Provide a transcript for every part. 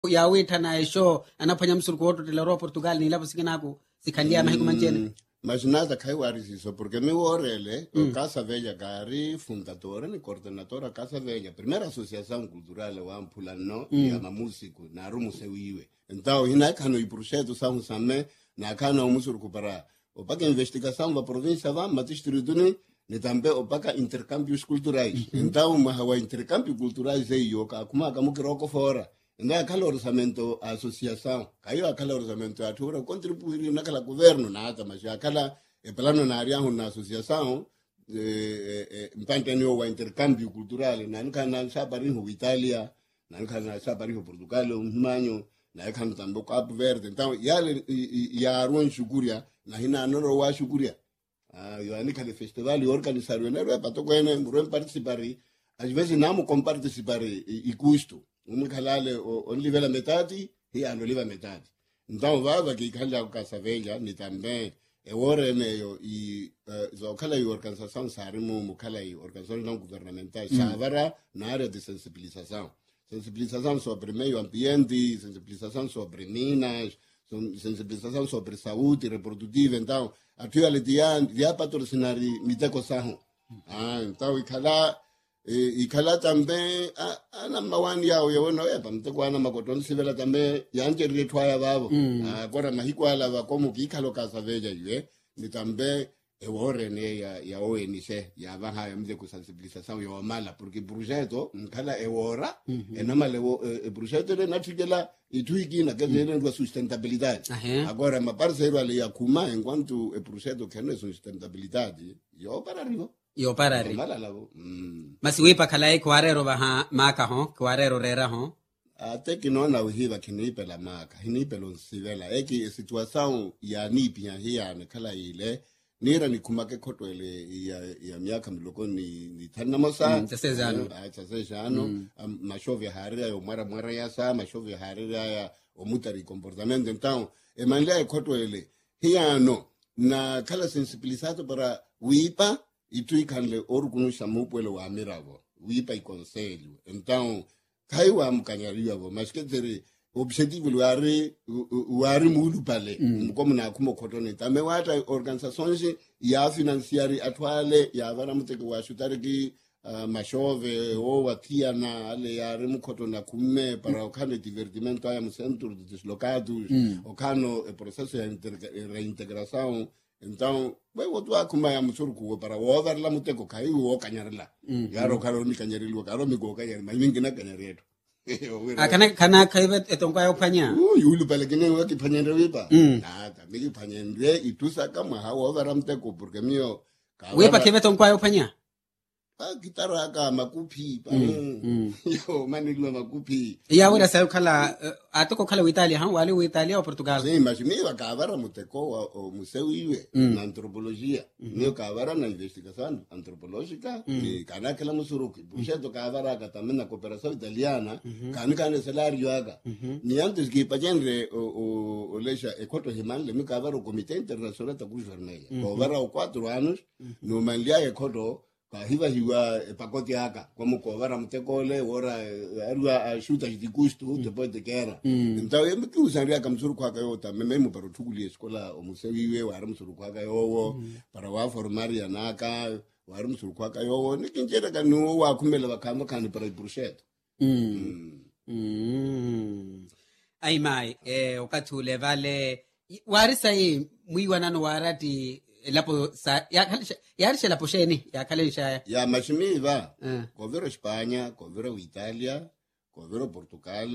ya wita na esho anafanya msurku woto telero Portugal ni lapo sikinako sikalia mahiku manjene. Mas nada caiu isso, porque meu orelha, o Casa Velha Gari, fundadora e coordenadora Casa Velha, primeira associação cultural o Ampulano e a músico na Rumo Seuiwe. Então, ina cano e projeto são também na cano o músico recuperar. O para investigação da província vai, mas distrito ne também o para intercâmbios culturais. Então, o intercâmbio culturais é eu, como a camu que fora. Então, aquele orçamento a associação, caiu aquele orçamento a tura contribuir naquela governo nada, mas aquela plano na área na associação mpantenio o intercâmbio cultural, não can saber em Itália, não can saber em Portugal, manho, não can também Cabo Verde. Então, ya ruim shukuria, na hina noro wa shukuria. Eu aquele festival e organizaram, não é para tocar nem participar, às vezes não compartilhar e custo. Umkhalale onlivela metade e anoliva metade. Então vava que khala ku Casa Velha ni também ore meio e zokhala e organização sarimo mukhala e organização não governamental savara na área de sensibilização sobre meio ambiente, sensibilização sobre minas, sensibilização sobre saúde reprodutiva. Então atualmente já patrocinar miteko saho. Então e khala também a number one yao yona mteko ana makotoni sivela também yanje retwaya babo agora mahikwala ba como que khalo Casa Velha iwe ni também ore ne ya ONG ya baha ya mze sensibilização ya mala porque projeto khala ora enamale projeto le nathigela ituikina kazene kwa sustentabilidade agora ma parceiro ali ya kuma enquanto projeto que não é sustentabilidade yo para arriba. Yo parari. Masi wipa kalai kwarero baha maka ho, kwarero rera ho. Até que não na uhiva kinipe la maka, hinipe lo sivela. Eki situação ya nipi ya hiya ne kala ile nira ni kumake koto ile ya miaka miloko ni tana mosa. Tasezano. Tasezano. Mashovya harira yo mara ya sa, mashovya harira ya omutari comportamento. Então, emanlea koto ile hiya no na kala sensibilizado para wipa itu ikanle orgunu shamupuelo wa miravo wipa i conselho. Então kaiwa mkanyariwa vo mas que ter objetivo luari mulu pale como na como kotone também wata organizações ya financiari atwale ya vara muteke wa shutari ki machove o atia na ale ya remukoto na kume para o kane divertimento ya centro de deslocados o cano o processo de reintegração. Então, eu tô akuma ya musurku para over la muteko kai o kanyarela. Yaro karo ni kanyarelo karo mi go kanyar mai mingina kanyareto. Kana kaivet etongwa yopanya. Yulu pale kine wa kipanyere wipa. Nada, mi panyendre itusa kama hawa over mteko porque mio wipa kivet etongwa yopanya. Gitara ka makupi pa. Yo manilwa makupi. Ya wera sa kala atoko kala Italia han wale Italia o Portugal. Sim, mas mi va cavara muteko o museu iwe na antropologia. Mi cavara na investigação antropológica e kana kala musuruki. Projeto cavara ka também na cooperação italiana, kana salário aga. Ni antes que pagenre o leja ekoto himan le mi cavara o Comitê Internacional da Cruz Vermelha. Cavara o 4 anos no manlia ekoto hiva pacote aka como cobrar mtekole ora arua shuta de custo depois de guerra. Então eu me que usaria como suru kwa kayo ta mesmo para tukuli escola o museu iwe wa arum suru kwa kayo para wa formar ya naka wa arum suru kwa kayo ni kinjera kanu wa kumela bakama kan para o projeto. Ai mai okathule vale warisa yi muiwana no warati lapo sa ya lapo sheni ya kalensha ya mashimiva covero Espanha, covero Itália, covero Portugal.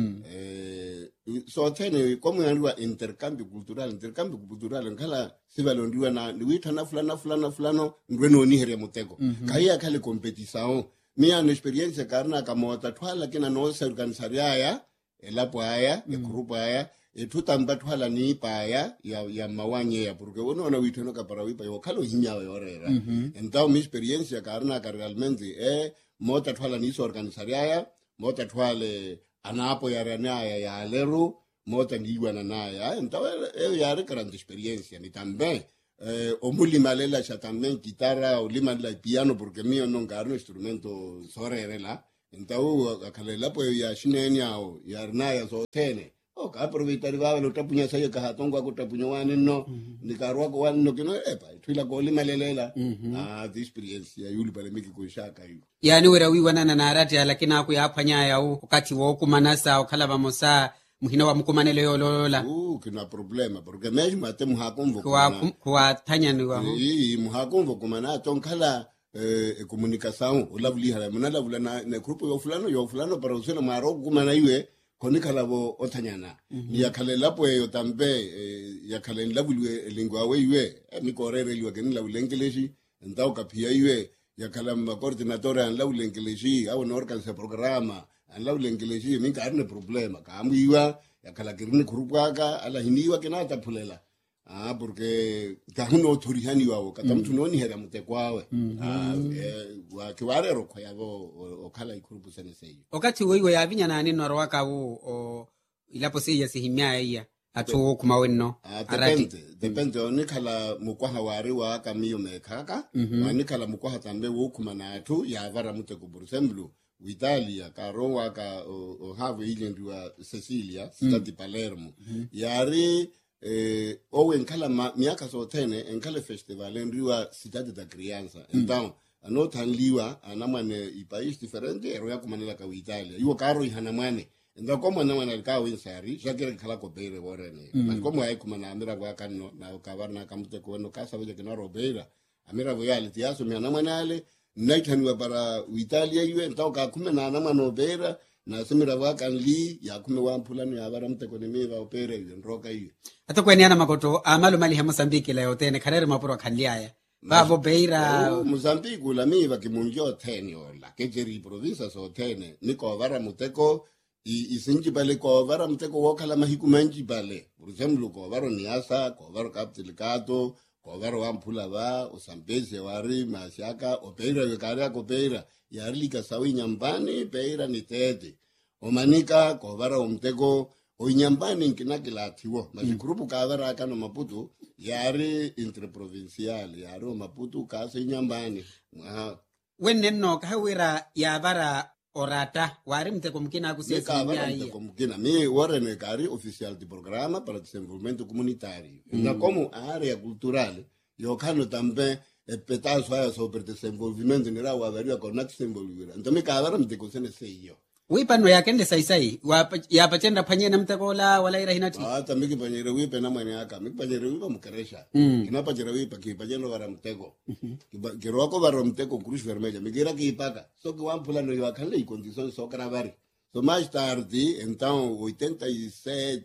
So tene como andwa intercambio cultural ngala sivalondiwa na wita na fulano ndweno ni here muteko kaya kale competição minha experiência karna kama tatwala kina no se organizaria elapo aya grupo aya tutamba twala ni paya ya mawanye ya porque uno na wito no para wipa yo kalo hinyawe orera. Então minha experiência karna realmente mota twala ni so organizaria mota twale anapo ya ranaya ya leru mota ni wana naya. Então ya grande experiência ni também o mulimalela cha também guitarra o limalela piano porque mio non carno instrumento sorerela Então akhala lapho ya shinene yawo ya rinaya so tene o ka aproveitar va lo tapunya sayo ka hatongo ko tapunya wane no ni karwa ko wane no kino epa twila ko limalela the experience ya yuli pale miki ko shaka hiyo yani wera wiwanana na arati lakini akuyaphwanya yawo ukati wo kumanasa ukhala bamosa muhina wa mkumanele yolola kina problema porque mesmo até muhakomvo kwa thanyani wa muhakomvo kumana tonkhala comunicação ulavulihara muna lavula na grupo yo fulano para usena maro kumana iwe konikhala bo othanyana yakhala lapho yo tambe yakhala lavulwe lingwa we iwe mikorere liwa ke lavulengeleshi ntao kapia iwe yakhala ma coordinator an lavulengeleshi au na organize programa an lavulengeleshi minka arne problema kambiwa yakhala kirine grupo aka ala hiniwa ke na taphulela porque kahuno thurihani wawo katamthu noni hera mutekwawe wa kiwarero kwa yabo okhala ikhurupu sene seyo okati wewe yavinya nani noro wakawo ilapo seya sihimya iya atho kuma wenno depende onikhala mukwaha wari wa kamiyo mekhaka onikhala mukwaha tambe wo kuma nathu yavara muteko bursemblu Italia karowa ka have ile ndiwa Cecilia stati Palermo yari ou enkhala miaka sotene enkhala festival enriwa cidade da criança então anotanliwa anamane ipaís diferente ero ya kumanela ka Italia iwo karo ihanamane então como anamane ka winsari jakere khala ko beire borene mas como ai kumana amira kwa kanno na kavarna kamute ko no kasa vile kena robeira amira voyale tiaso mi anamane ale naitaniwa para Italia iwe então ka kumena anamane robeira na simira vakanli ya kume wa mpulano ya vara mteko ni miva opere nroka hiyo ato kweniana makoto amalu mali ha Mozambique la yotene kharere mapuro khanliaya babo beira Mozambique la miva kimunjo tenyo la kejeri province so tene niko vara mteko isinji bale ko vara mteko wokala mahiku manji bale por ejemplo ko varo niasa ko varo kaptilikato ko varo ampula va osambeze wari masiaka opera wekaria ko beira yarlika sawi nyambani beira ni tete omanika ko vara umteko oinyambani nkinakilathiwo masikurupu kavara akano Maputo yari interprovincial yari Maputo kase nyambani wenenno kahawira yavara orata wari mteko mkina kusesinya mteko mkina mi warene kari oficial de programa para desenvolvimento comunitário na como área cultural yo kano tambe petazo haya sobre desenvolvimento nira wavariwa kona desenvolvimento ntome kavara mteko sene seyo wipano yakende saisai yapachenda phanyena mtekola wala ira hinati hata miki panyere wipe na mwana yaka miki panyere wipe mkeresha kinapachera wipe kipajeno vara mteko kiroko vara mteko cruz vermelha mikira kipaka so kiwampula no yakale condições so cravari so mais tarde então 87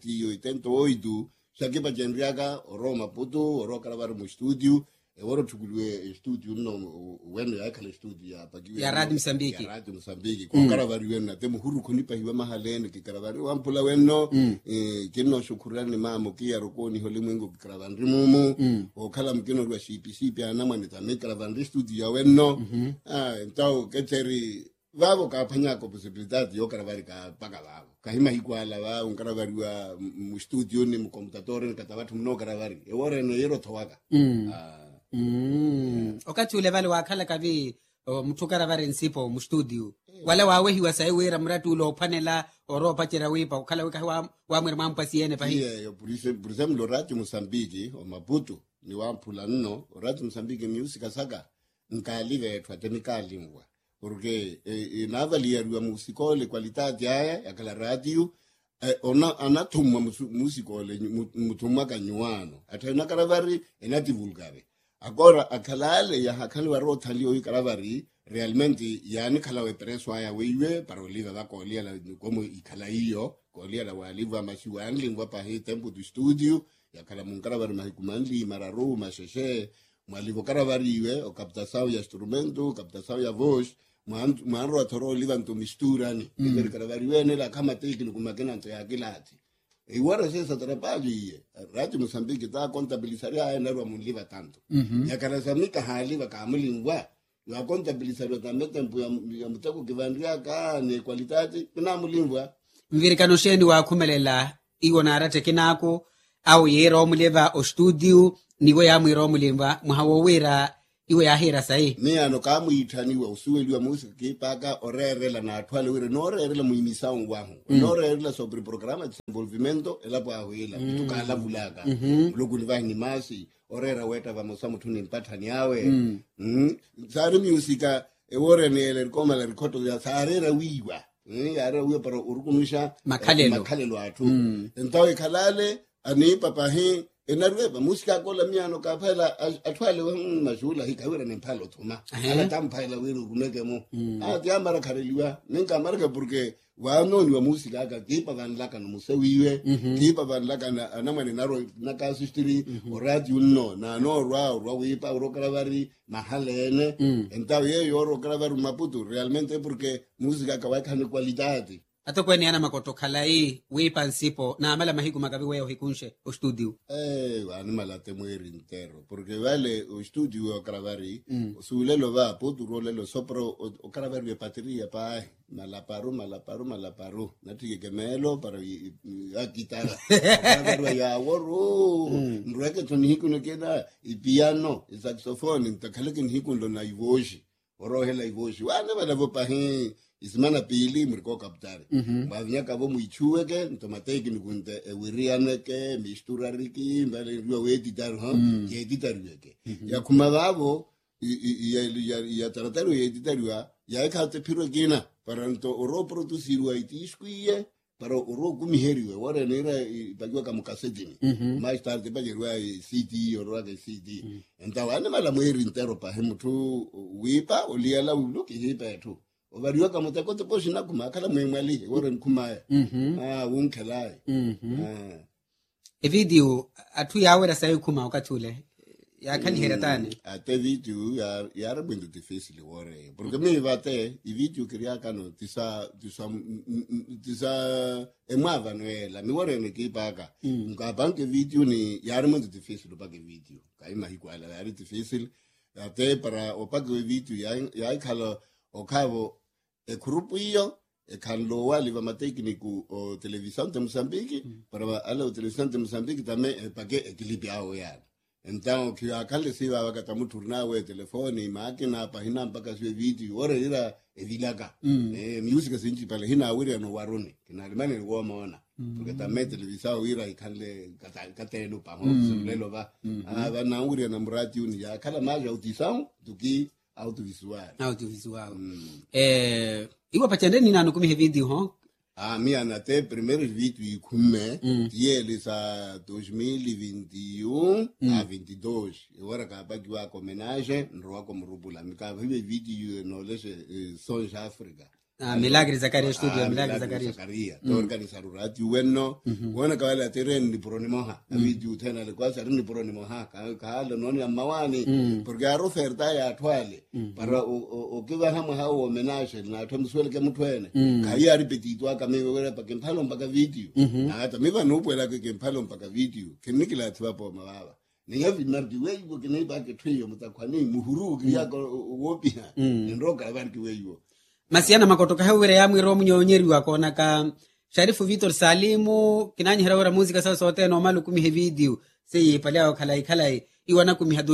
88 chaki pachenriaka oro Maputo oro cravari mu studio oro tukulwe studio no wenu yakale studio ya Radio Mozambique kwa cravari wenu temu huru kunipa hiwa mahalene kicravari wampula wenu kino shukurani mamo kia rokoni holimwengu kicravari mumu okala mkino rwa CPC pia namane tame cravari studio wenu então keteri vavo kaphanya ko possibilidade yo cravari ka paka vavo kahima hikwala va uncravari wa mu studio ni mu computador ni katavatu mno cravari ewore no yero thowaka okati ule vale wakhala kavi mthukara vare nsipo mu studio wala wawehi wasai wera mratu ulo panela oro pachera wipa ukhala weka wa mwere mampasiene pa hiyo por exemplo Radio Mozambique o Maputo ni wampula nno Radio Mozambique music saka nkalive twatemikalimwa porque inavalia rua musicole qualidade yakala radio ona anatuma musicole mutuma kanyuano atana karavari enadivulgare agora akalale ya hakali waro thalio ikaravari realmente yani kala we preso aya wewe para oliva va kolia la como ikala hiyo kolia la waliva mashiwa lingwa pa he tempo du studio ya kala munkaravari mahikumanli mararu masheshe mwalivo karavari iwe o captação ya instrumento captação ya voz mwanro atoro oliva nto mistura ni karavari wene la kama teki kumakena nto ya kilati iguara sesa trapaji Radio Mozambique ta contabilizaria en erwa munliva tanto ya karasamika haliva kamulingwa ya contabilizaria tambe tempo ya mutako kivandria ka ne qualidade kuna mulingwa mvirikano sheni wa khumelela iwona arate kinako au yero muleva o studio niwe ya mwiro mulimba muhawo wera iwe ahira sahi mi ano kamu itaniwa usueliwa musika kipaka orerela na atwale wire no orerela muimisa ngwangu no orerela sobre programa de desenvolvimento elapo ahwila tukala vulaka lokuni vahini masi orera weta vamosa mutuni mpatani yawe sari musika ewore nele koma la rikoto ya sarera wiwa yara wiwa para urukunisha makhalelo atu entawe khalale ani papa he enarweba musika kola miano kaphela atwale mashula hikawira nempalo thuma ala tamphaila wiru rumekemo atiamara khareliwa ninkamara porque wanoni wa musika aka kipa vanlaka no musewiwe kipa vanlaka na anamane naro nakasistiri radio no na no rwa wipa urokaravari mahalene entawe yeyo urokaravari Maputo realmente porque musika kawaikane qualidade ato kweni ana makoto khalai wipa nsipo na amala mahiku makavi weyo hikunshe o studio wani malate mweri intero porque vale o studio o cravari sulelo va poturo lelo sopro o cravari de bateria pa malaparu natige gemelo para a guitarra cravari ya woro ndreke tonihiku no keda i piano i saxophone ntakhaleke nihiku ndo na ivoshi orohela ivoshi wana bala vopa he ismana pili mriko kaptare bavinyaka vo muichueke ntomateki nikunte wirianeke misturariki mbale riwa editar ye editarweke ya kumavavo ya tarataro ye editarwa ya ekate piro gina para nto oro producirwa itiskuie para oro kumiheriwe wore nera bagwa kama kasetini mais tarde bajerwa CD oro ga CD entawana mala mweri intero pa hemutu wipa oliala uluki hipa tu ovariwa kama takote poshi na kumakala mwemwali wore nkumaya unkhelai video atu yawera sayi kuma wakatule ya kani heratane ate video ya rabindu difícil wore porque me vate i video kriya kano tisa emava noela mi wore ne kipaka ngabanke video ni ya rabindu difícil pake video kaima hikwala ya difícil ate para opake video ya ikhala okavo grupo iyo kanlo wali va matekniku o televisão de Moçambique para ala o televisão de Moçambique também pague equilibrado ya então que akale siva wakata muturna we telefoni makina pa hina mpaka siwe video ore ira evilaka music sinji pale hina wiri no warone kina limane ngo maona porque também televisão ira ikanle katelo pa ho lelo va na wiri na murati uni ya kala maja audição tuki audiovisual iwa pachandeni nanu kumi video ho mi anate primeiro vídeo e kume eles a 2021 a 22 agora acaba de uma homenagem no como rubula me acaba de vídeo no lese Sons África Milagre Zakaria studio Milagre Zakaria to organizar o radio bueno wana kawala teren ni pronimoha video tena le kwasa ni pronimoha kaala noni amawani porque a oferta ya twale para o que va hamo ha homenage na tomswele ke mutwene kaya repetido akamewera pa kempalo mpaka video na hata miva no pwela ke kempalo mpaka video kenikila twapo mababa ni yavi nardi weyo ke nei ba ke twiyo mutakwani muhuru kiyako wopia ndoka banki weyo masiana makotoka hewere ya mwiro mnyonyeri wakona ka Sharifu Vitor Salimu kinanyi harawara muzika sasa sote no malu kumi video sei paleo khalai iwana kumi ha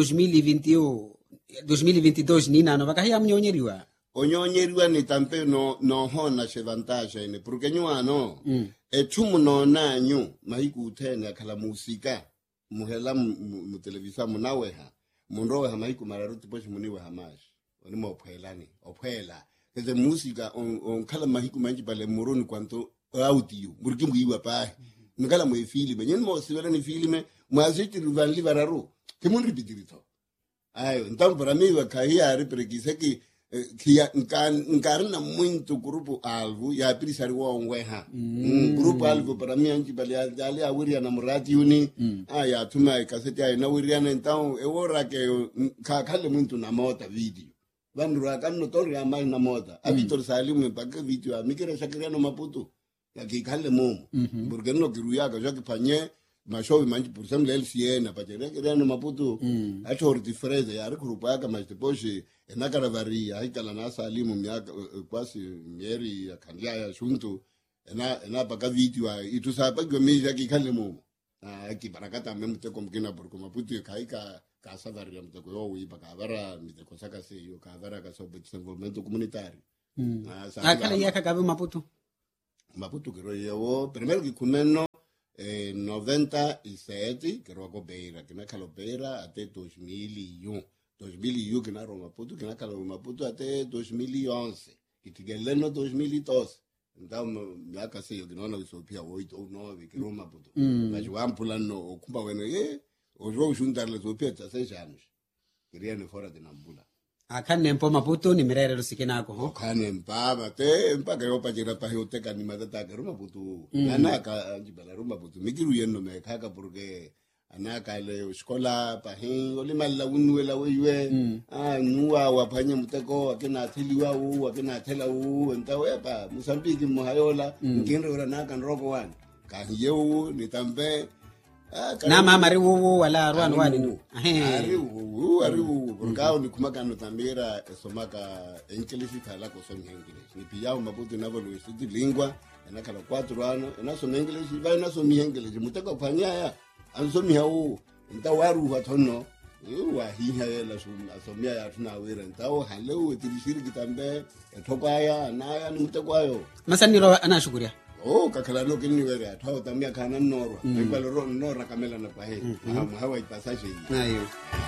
2022 nina no bakahia mnyonyeriwa onyonyeriwa ni tampe no hona se vantage ne porque nyuano etumu no nanyu mahiku utene kala musika muhela mu televisa munaweha munrowe mahiku mararuti poshi muniwe hamash oni mo ophela ese música on kala mahiku manji pale moroni kwanto audio burki muiwa pa ngala mo filme nyen mo sivela ni filme mwaziti rivanli vararo kemun repetirito ayo então para mim va cair repregise que encarna muito grupo alvo ya prisari wa onweha grupo alvo para mim anji pale ali awiri na murati uni aya tuma kaseti ay na wiri na então ewora ke kale muito na mota video vandu rakano tori amai na moda a Vitor Salimu mpaka video amikira shakiriano Maputo yakikale momo porque no kiruyaka jaki panye mashowi manji por exemple el siena pachere kiriano Maputo achor diferente ya rekrupa mas depois na caravaria ikala na Salimu miaka quase mieri akandia ya junto na paka video itusapa gomezi yakikale momo akibarakata memte komkina por Maputo kaika casa varia mteko yo wipa ka vara miteko saka se yo ka vara ka so desenvolvimento comunitário akala yaka kabe Maputo que yo primero que kumeno 97 que ro ko beira que na kalo beira até 2001 que na ro Maputo que na kalo Maputo até 2011 que tigeleno 2012 então já que sei eu que não sou pia 8 ou 9 que ro Maputo mas o ampulano ocupa bueno o jogo juntar les opia 16 anos queria ne fora de Nampula akane mpo Maputo ni mirere sikinako ho kane mpa te mpa ke opa jira pa hoteka ni matata ke Maputo nana ka jibala Maputo mikiru yeno me kaka porque anaka le escola pa hin oli mala unwela wewe nuwa wapanye muteko akina thiliwa akina thela ntawe pa Mozambique mohayola nginre ora naka nroko wan ka hiyo ni tambe na mama riwu wala rwan wani ariwu burgao ni kumakano tambira somaka English kala ko som English ni piyao Maputo na volo estudi lingua na kala 4 ano na som English vai na som English muteko fanya ya anso miao ntawaru watono wa hiha la asomia ya tunawira ntao haleo tilishiri kitambe etopaya na ni mutekwayo masaniro anashukuria kakala no kini wera thao tamia kana norwa ibalo norra kamela na pahe hawa ipasashe ayo